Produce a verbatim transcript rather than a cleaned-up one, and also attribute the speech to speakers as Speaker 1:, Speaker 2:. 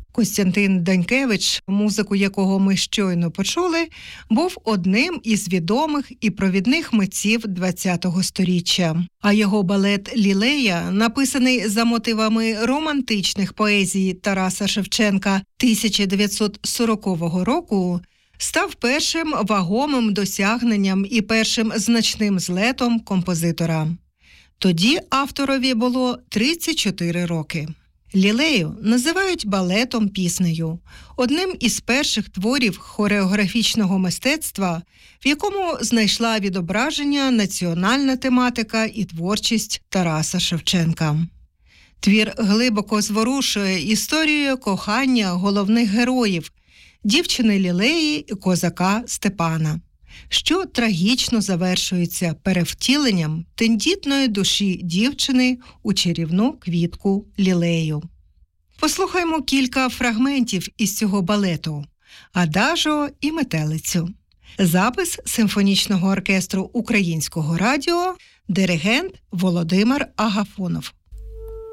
Speaker 1: Костянтин Данькевич, музику якого ми щойно почули, був одним із відомих і провідних митців ХХ сторіччя. А його балет «Лілея», написаний за мотивами романтичних поезій Тараса Шевченка тисяча дев'ятсот сорокового року, став першим вагомим досягненням і першим значним злетом композитора. Тоді авторові було тридцять чотири роки. «Лілею» називають балетом-піснею, одним із перших творів хореографічного мистецтва, в якому знайшла відображення національна тематика і творчість Тараса Шевченка. Твір глибоко зворушує історією кохання головних героїв – дівчини Лілеї і козака Степана, що трагічно завершується перевтіленням тендітної душі дівчини у чарівну квітку Лілею. Послухаймо кілька фрагментів із цього балету «Адажо» і «Метелицю». Запис симфонічного оркестру Українського радіо, диригент Володимир Агафонов.